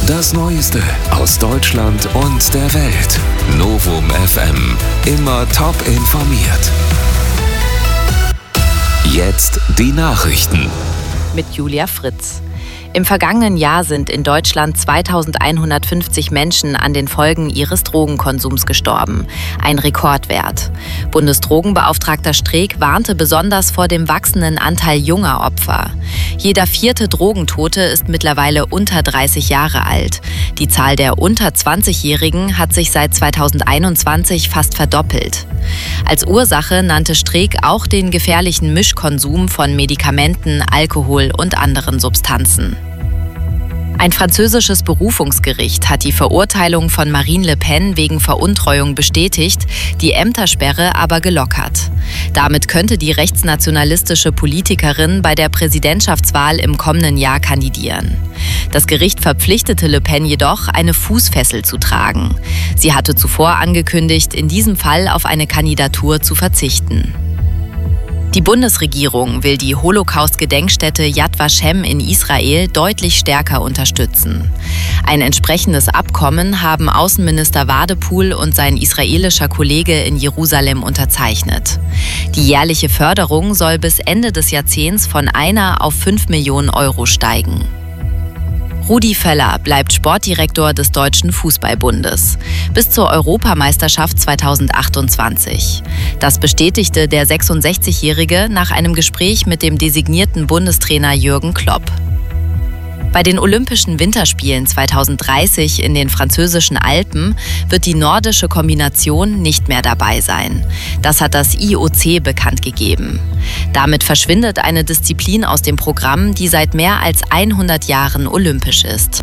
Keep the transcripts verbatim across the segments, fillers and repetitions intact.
Das Neueste aus Deutschland und der Welt. Novum F M. Immer top informiert. Jetzt die Nachrichten. Mit Julia Fritz. Im vergangenen Jahr sind in Deutschland zweitausendeinhundertfünfzig Menschen an den Folgen ihres Drogenkonsums gestorben. Ein Rekordwert. Bundesdrogenbeauftragter Streeck warnte besonders vor dem wachsenden Anteil junger Opfer. Jeder vierte Drogentote ist mittlerweile unter dreißig Jahre alt. Die Zahl der unter zwanzigjährigen hat sich seit zweitausendeinundzwanzig fast verdoppelt. Als Ursache nannte Streeck auch den gefährlichen Mischkonsum von Medikamenten, Alkohol und anderen Substanzen. Ein französisches Berufungsgericht hat die Verurteilung von Marine Le Pen wegen Veruntreuung bestätigt, die Ämtersperre aber gelockert. Damit könnte die rechtsnationalistische Politikerin bei der Präsidentschaftswahl im kommenden Jahr kandidieren. Das Gericht verpflichtete Le Pen jedoch, eine Fußfessel zu tragen. Sie hatte zuvor angekündigt, in diesem Fall auf eine Kandidatur zu verzichten. Die Bundesregierung will die Holocaust-Gedenkstätte Yad Vashem in Israel deutlich stärker unterstützen. Ein entsprechendes Abkommen haben Außenminister Wadepool und sein israelischer Kollege in Jerusalem unterzeichnet. Die jährliche Förderung soll bis Ende des Jahrzehnts von einer auf fünf Millionen Euro steigen. Rudi Völler bleibt Sportdirektor des Deutschen Fußballbundes bis zur Europameisterschaft zweitausendachtundzwanzig. Das bestätigte der sechsundsechzigjährige nach einem Gespräch mit dem designierten Bundestrainer Jürgen Klopp. Bei den Olympischen Winterspielen zweitausenddreißig in den französischen Alpen wird die nordische Kombination nicht mehr dabei sein. Das hat das I O C bekannt gegeben. Damit verschwindet eine Disziplin aus dem Programm, die seit mehr als hundert Jahren olympisch ist.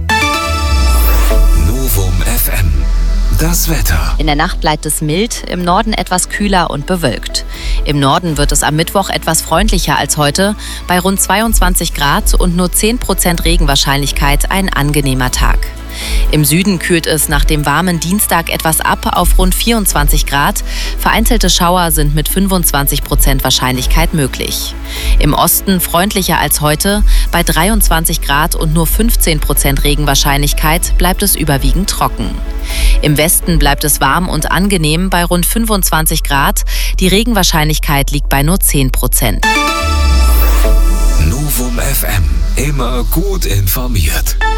Novum F M. Das Wetter. In der Nacht bleibt es mild, im Norden etwas kühler und bewölkt. Im Norden wird es am Mittwoch etwas freundlicher als heute, bei rund zweiundzwanzig Grad und nur zehn Prozent Regenwahrscheinlichkeit ein angenehmer Tag. Im Süden kühlt es nach dem warmen Dienstag etwas ab auf rund vierundzwanzig Grad. Vereinzelte Schauer sind mit fünfundzwanzig Prozent Wahrscheinlichkeit möglich. Im Osten freundlicher als heute. Bei dreiundzwanzig Grad und nur fünfzehn Prozent Regenwahrscheinlichkeit bleibt es überwiegend trocken. Im Westen bleibt es warm und angenehm bei rund fünfundzwanzig Grad. Die Regenwahrscheinlichkeit liegt bei nur zehn Prozent. Novum F M. Immer gut informiert.